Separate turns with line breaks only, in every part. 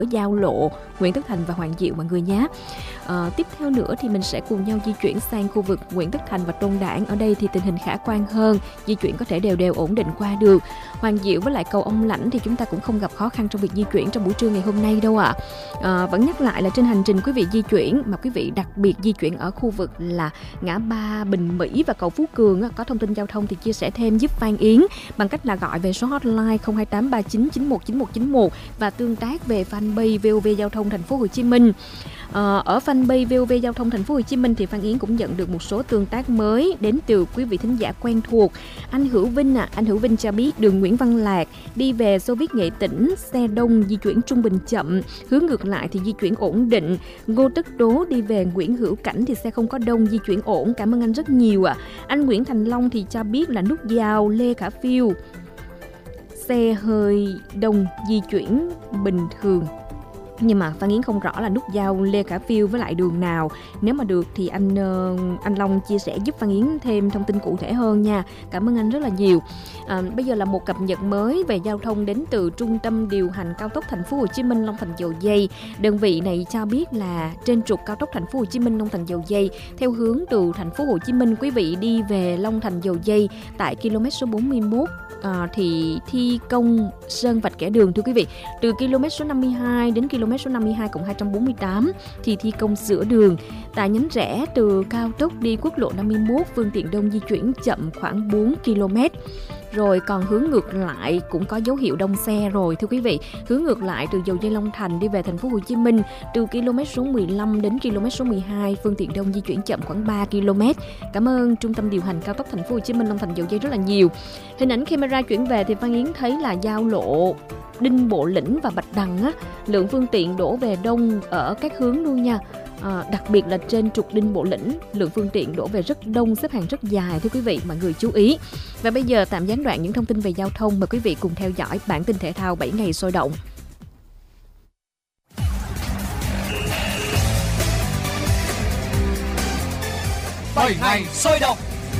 ở giao lộ Nguyễn Tất Thành và Hoàng Diệu mọi người nhé. Tiếp theo nữa thì mình sẽ cùng nhau di chuyển sang khu vực Nguyễn Tất Thành và Tôn Đản. Ở đây thì tình hình khả quan hơn, di chuyển có thể đều ổn định qua được. Hoàng Diệu với lại cầu Ông Lãnh thì chúng ta cũng không gặp khó khăn trong việc di chuyển trong buổi trưa ngày hôm nay đâu ạ. Vẫn nhắc lại là trên hành trình quý vị di chuyển mà quý vị đặc biệt di chuyển ở khu vực là ngã ba Bình Mỹ và cầu Phú Cường có thông tin giao thông thì chia sẻ thêm giúp Phan Yến bằng cách là gọi về số hotline 02839919191 và tương tác về fanpage VOV Giao thông Thành phố Hồ Chí Minh. Ở fanpage VOV Giao thông Thành phố Hồ Chí Minh thì Phan Yến cũng nhận được một số tương tác mới đến từ quý vị thính giả quen thuộc. Anh Hữu Vinh anh Hữu Vinh cho biết đường Nguyễn Văn Lạc đi về Xô Viết Nghệ Tĩnh xe đông, di chuyển trung bình chậm, hướng ngược lại thì di chuyển ổn định. Ngô Tất Tố đi về Nguyễn Hữu Cảnh thì xe không có đông, di chuyển ổn. Cảm ơn anh rất nhiều ạ. Anh Nguyễn Thành Long thì cho biết là nút giao Lê Khả Phiêu xe hơi đông, di chuyển bình thường. Nhưng mà Phan Yến không rõ là nút giao Lê Khả Phiêu với lại đường nào. Nếu mà được thì anh Long chia sẻ giúp Phan Yến thêm thông tin cụ thể hơn nha. Cảm ơn anh rất là nhiều. Bây giờ là một cập nhật mới về giao thông đến từ Trung tâm điều hành cao tốc Thành phố Hồ Chí Minh Long Thành Dầu Giây. Đơn vị này cho biết là trên trục cao tốc Thành phố Hồ Chí Minh Long Thành Dầu Giây theo hướng từ Thành phố Hồ Chí Minh quý vị đi về Long Thành Dầu Giây tại km số 41 thì thi công sơn vạch kẻ đường thưa quý vị. Từ km số 52 đến km số 52+248 thì thi công sửa đường. Tại nhánh rẽ từ cao tốc đi quốc lộ 51, phương tiện đông di chuyển chậm khoảng 4 km. Rồi còn hướng ngược lại cũng có dấu hiệu đông xe rồi thưa quý vị. Hướng ngược lại từ Dầu Giây Long Thành đi về Thành phố Hồ Chí Minh từ km số 15 đến km số 12, phương tiện đông di chuyển chậm khoảng 3 km. Cảm ơn Trung tâm điều hành cao tốc Thành phố Hồ Chí Minh Long Thành Dầu Giây rất là nhiều. Hình ảnh camera chuyển về thì Phan Yến thấy là giao lộ Đinh Bộ Lĩnh và Bạch Đằng lượng phương tiện đổ về đông ở các hướng luôn nha. Đặc biệt là trên trục Đinh Bộ Lĩnh, lượng phương tiện đổ về rất đông, xếp hàng rất dài thưa quý vị, mọi người chú ý. Và bây giờ tạm gián đoạn những thông tin về giao thông, mời quý vị cùng theo dõi bản tin thể thao 7 ngày sôi động.
Bảy ngày sôi động.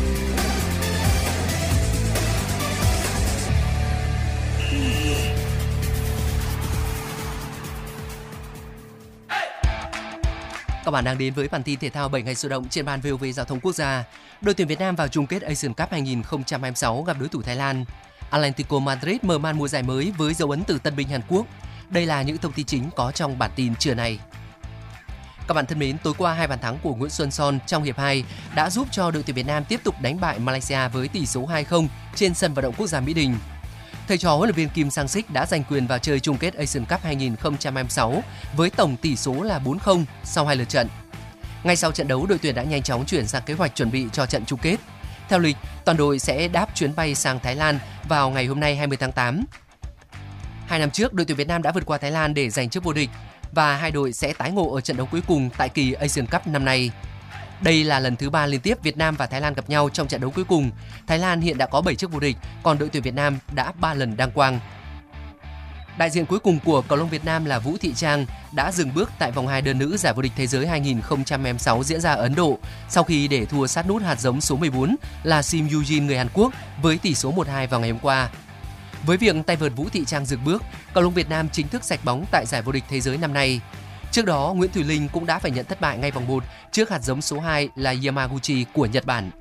Các bạn đang đến với bản tin thể thao 7 ngày sôi động trên ban VOV Giao thông Quốc gia. Đội tuyển Việt Nam vào chung kết Asian Cup 2026 gặp đối thủ Thái Lan. Atlético Madrid mở màn mùa giải mới với dấu ấn từ Tân binh Hàn Quốc. Đây là những thông tin chính có trong bản tin trưa nay. Các bạn thân mến, tối qua 2 bàn thắng của Nguyễn Xuân Son trong hiệp 2 đã giúp cho đội tuyển Việt Nam tiếp tục đánh bại Malaysia với tỷ số 2-0 trên sân vận động quốc gia Mỹ Đình. Thầy trò huấn luyện viên Kim Sang-sik đã giành quyền vào chơi chung kết Asian Cup 2026 với tổng tỷ số là 4-0 sau 2 lượt trận. Ngay sau trận đấu, đội tuyển đã nhanh chóng chuyển sang kế hoạch chuẩn bị cho trận chung kết. Theo lịch, toàn đội sẽ đáp chuyến bay sang Thái Lan vào ngày hôm nay 20 tháng 8. 2 năm trước, đội tuyển Việt Nam đã vượt qua Thái Lan để giành chức vô địch và hai đội sẽ tái ngộ ở trận đấu cuối cùng tại kỳ Asian Cup năm nay. Đây là lần thứ 3 liên tiếp Việt Nam và Thái Lan gặp nhau trong trận đấu cuối cùng. Thái Lan hiện đã có 7 chức vô địch, còn đội tuyển Việt Nam đã 3 lần đăng quang. Đại diện cuối cùng của cầu lông Việt Nam là Vũ Thị Trang đã dừng bước tại vòng 2 đơn nữ giải vô địch thế giới 2026 diễn ra ở Ấn Độ sau khi để thua sát nút hạt giống số 14 là Sim Yoo-jin người Hàn Quốc với tỷ số 1-2 vào ngày hôm qua. Với việc tay vợt Vũ Thị Trang dừng bước, cầu lông Việt Nam chính thức sạch bóng tại giải vô địch thế giới năm nay. Trước đó, Nguyễn Thùy Linh cũng đã phải nhận thất bại ngay vòng 1 trước hạt giống số 2 là Yamaguchi của Nhật Bản.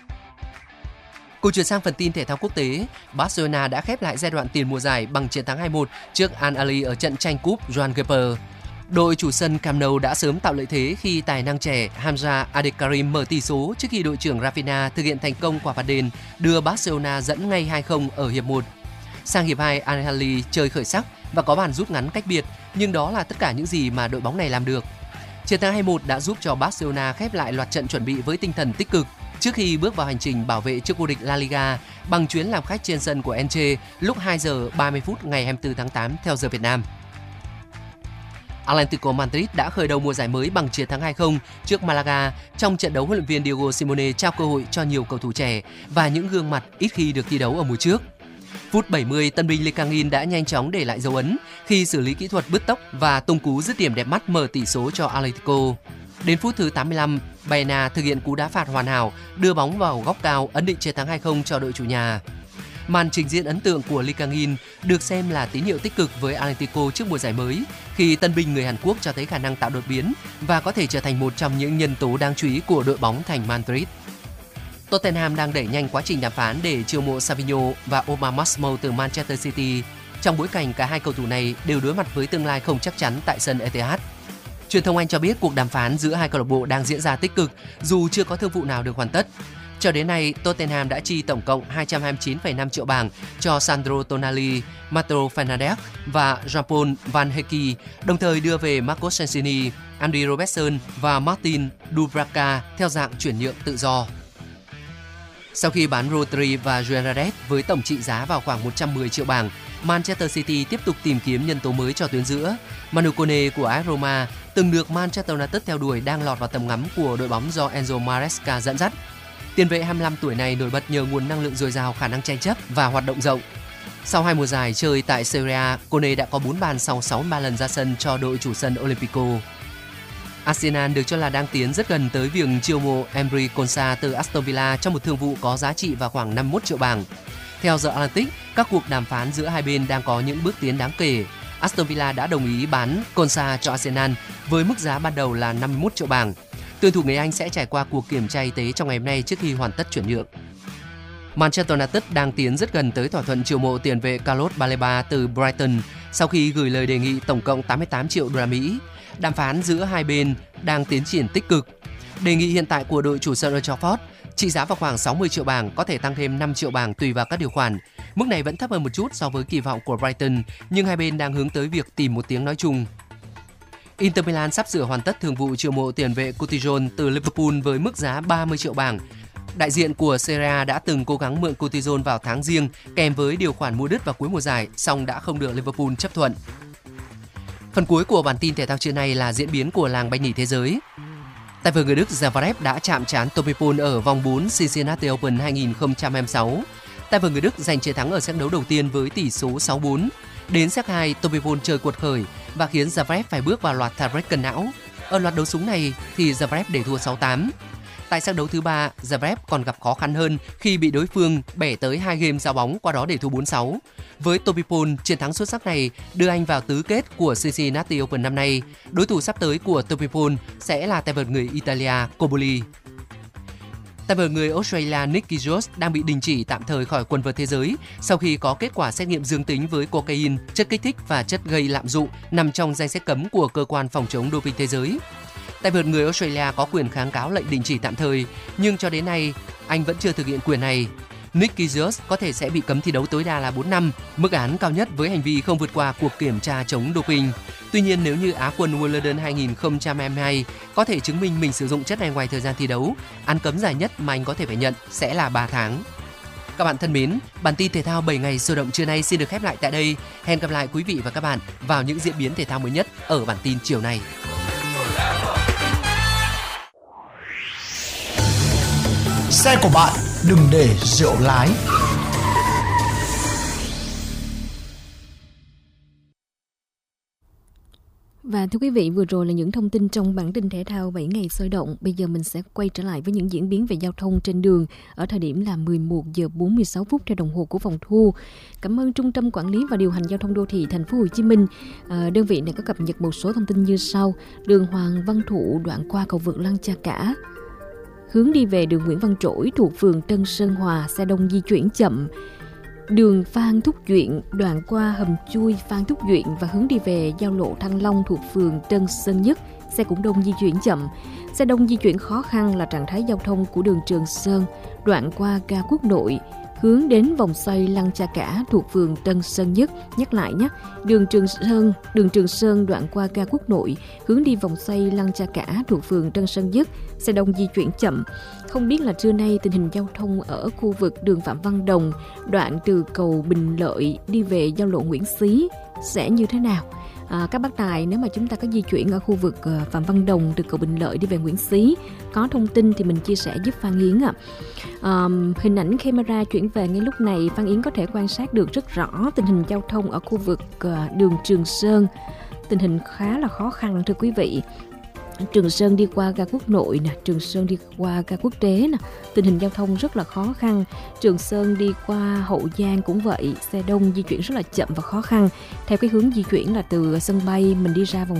Cùng chuyển sang phần tin thể thao quốc tế, Barcelona đã khép lại giai đoạn tiền mùa giải bằng chiến thắng 2-1 trước Al Ahly ở trận tranh cúp Joan Gamper. Đội chủ sân Camp Nou đã sớm tạo lợi thế khi tài năng trẻ Hamza Adekarim mở tỷ số trước khi đội trưởng Rafinha thực hiện thành công quả phạt đền đưa Barcelona dẫn ngay 2-0 ở hiệp 1. Sang hiệp 2, Al Ahly chơi khởi sắc và có bàn rút ngắn cách biệt, nhưng đó là tất cả những gì mà đội bóng này làm được. Chiến thắng 2-1 đã giúp cho Barcelona khép lại loạt trận chuẩn bị với tinh thần tích cực trước khi bước vào hành trình bảo vệ chức vô địch La Liga bằng chuyến làm khách trên sân của Elche lúc 2 giờ 30 phút ngày 24 tháng 8 theo giờ Việt Nam. Atlético Madrid đã khởi đầu mùa giải mới bằng chiến thắng 2-0 trước Malaga trong trận đấu huấn luyện viên Diego Simeone trao cơ hội cho nhiều cầu thủ trẻ và những gương mặt ít khi được thi đấu ở mùa trước. Phút 70, tân binh Lee Kang-in đã nhanh chóng để lại dấu ấn khi xử lý kỹ thuật bứt tốc và tung cú dứt điểm đẹp mắt mở tỷ số cho Atlético. Đến phút thứ 85, Baena thực hiện cú đá phạt hoàn hảo, đưa bóng vào góc cao ấn định chiến thắng 2-0 cho đội chủ nhà. Màn trình diễn ấn tượng của Lee Kang-in được xem là tín hiệu tích cực với Atlético trước mùa giải mới, khi tân binh người Hàn Quốc cho thấy khả năng tạo đột biến và có thể trở thành một trong những nhân tố đáng chú ý của đội bóng thành Madrid. Tottenham đang đẩy nhanh quá trình đàm phán để chiêu mộ Savinho và Omar Marcelo từ Manchester City, trong bối cảnh cả hai cầu thủ này đều đối mặt với tương lai không chắc chắn tại sân Etihad. Truyền thông Anh cho biết cuộc đàm phán giữa hai câu lạc bộ đang diễn ra tích cực dù chưa có thương vụ nào được hoàn tất. Cho đến nay, Tottenham đã chi tổng cộng 229,5 triệu bảng cho Sandro Tonali, Matteo Fernandes và Jean-Paul Van Hecke, đồng thời đưa về Marcos Senesi, Andy Robertson và Martin Dubravka theo dạng chuyển nhượng tự do. Sau khi bán Rodri và Juan Rades với tổng trị giá vào khoảng 110 triệu bảng, Manchester City tiếp tục tìm kiếm nhân tố mới cho tuyến giữa. Manu Kone của AS Roma, từng được Manchester United theo đuổi, đang lọt vào tầm ngắm của đội bóng do Enzo Maresca dẫn dắt. Tiền vệ 25 tuổi này nổi bật nhờ nguồn năng lượng dồi dào, khả năng tranh chấp và hoạt động rộng. Sau 2 mùa giải chơi tại Serie A, Kone đã có 4 bàn sau 63 lần ra sân cho đội chủ sân Olympico. Arsenal được cho là đang tiến rất gần tới việc chiêu mộ Emre Konsa từ Aston Villa trong một thương vụ có giá trị vào khoảng 51 triệu bảng. Theo The Atlantic, các cuộc đàm phán giữa hai bên đang có những bước tiến đáng kể. Aston Villa đã đồng ý bán Konsa cho Arsenal với mức giá ban đầu là 51 triệu bảng. Tuyển thủ người Anh sẽ trải qua cuộc kiểm tra y tế trong ngày hôm nay trước khi hoàn tất chuyển nhượng. Manchester United đang tiến rất gần tới thỏa thuận chiêu mộ tiền vệ Carlos Baleba từ Brighton sau khi gửi lời đề nghị tổng cộng 88 triệu đô la Mỹ. Đàm phán giữa hai bên đang tiến triển tích cực. Đề nghị hiện tại của đội chủ sân Old Trafford trị giá vào khoảng 60 triệu bảng, có thể tăng thêm 5 triệu bảng tùy vào các điều khoản. Mức này vẫn thấp hơn một chút so với kỳ vọng của Brighton, nhưng hai bên đang hướng tới việc tìm một tiếng nói chung. Inter Milan sắp sửa hoàn tất thương vụ chiêu mộ tiền vệ Coutinho từ Liverpool với mức giá 30 triệu bảng. Đại diện của Serie A đã từng cố gắng mượn Coutinho vào tháng Giêng kèm với điều khoản mua đứt vào cuối mùa giải, song đã không được Liverpool chấp thuận. Phần cuối của bản tin thể thao trưa nay là diễn biến của làng banh nhì thế giới. Tay vợt người Đức Zverev đã chạm trán Tommy Paul ở vòng 4 Cincinnati Open 2026. Tay vợt người Đức giành chiến thắng ở set đấu đầu tiên với tỷ số 6-4. Đến set 2, Tommy Paul chơi quật khởi và khiến Zverev phải bước vào loạt tiebreak cân não. Ở loạt đấu súng này thì Zverev để thua 6-8. Tại set đấu thứ 3, Zverev còn gặp khó khăn hơn khi bị đối phương bẻ tới 2 game giao bóng, qua đó để thua 4-6. Với Tommy Paul, chiến thắng xuất sắc này đưa anh vào tứ kết của Cincinnati Open năm nay. Đối thủ sắp tới của Tommy Paul sẽ là tay vợt người Italia Cobolli. Tay vợt người Australia Nick Kyrgios đang bị đình chỉ tạm thời khỏi quần vợt thế giới sau khi có kết quả xét nghiệm dương tính với cocaine, chất kích thích và chất gây lạm dụng nằm trong danh sách cấm của cơ quan phòng chống doping thế giới. Tay vợt người Australia có quyền kháng cáo lệnh đình chỉ tạm thời, nhưng cho đến nay anh vẫn chưa thực hiện quyền này. Nick Kyrgios có thể sẽ bị cấm thi đấu tối đa là 4 năm, mức án cao nhất với hành vi không vượt qua cuộc kiểm tra chống doping. Tuy nhiên, nếu như Á quân Wimbledon 2022 có thể chứng minh mình sử dụng chất này ngoài thời gian thi đấu, án cấm dài nhất mà anh có thể phải nhận sẽ là 3 tháng. Các bạn thân mến, bản tin thể thao 7 ngày sôi động trưa nay xin được khép lại tại đây. Hẹn gặp lại quý vị và các bạn vào những diễn biến thể thao mới nhất ở bản tin chiều nay.
Xe của bạn đừng để rượu lái.
Và thưa quý vị, vừa rồi là những thông tin trong bản tin thể thao 7 ngày sôi động. Bây giờ mình sẽ quay trở lại với những diễn biến về giao thông trên đường ở thời điểm là 11 giờ 46 phút theo đồng hồ của phòng thu. Cảm ơn Trung tâm Quản lý và Điều hành Giao thông Đô thị Thành phố Hồ Chí Minh. Đơn vị này có cập nhật một số thông tin như sau. Đường Hoàng Văn Thụ đoạn qua cầu vượt Lăng Cha Cả. Hướng đi về đường Nguyễn Văn Trỗi thuộc phường Tân Sơn Hòa, xe đông di chuyển chậm. Đường Phan Thúc Duyện đoạn qua hầm chui Phan Thúc Duyện và hướng đi về giao lộ Thăng Long thuộc phường Tân Sơn Nhất, xe cũng đông di chuyển chậm. Xe đông di chuyển khó khăn là trạng thái giao thông của đường Trường Sơn đoạn qua ga Quốc Nội hướng đến vòng xoay Lăng Cha Cả thuộc phường Tân Sơn Nhất. Nhắc lại nhé, đường Trường Sơn đoạn qua ga Quốc Nội hướng đi vòng xoay Lăng Cha Cả thuộc phường Tân Sơn Nhất, xe đông di chuyển chậm. Không biết là trưa nay tình hình giao thông ở khu vực đường Phạm Văn Đồng đoạn từ cầu Bình Lợi đi về giao lộ Nguyễn Xí sẽ như thế nào? Các bác tài, nếu mà chúng ta có di chuyển ở khu vực Phạm Văn Đồng từ cầu Bình Lợi đi về Nguyễn Xí, có thông tin thì mình chia sẻ giúp Phan Yến ạ. Hình ảnh camera chuyển về ngay lúc này, Phan Yến có thể quan sát được rất rõ tình hình giao thông ở khu vực đường Trường Sơn. Tình hình khá là khó khăn thưa quý vị. Trường Sơn đi qua ga Quốc Nội nè, Trường Sơn đi qua ga Quốc Tế nè, tình hình giao thông rất là khó khăn. Trường Sơn đi qua Hậu Giang cũng vậy, xe đông di chuyển rất là chậm và khó khăn. Theo cái hướng di chuyển là từ sân bay mình đi ra vòng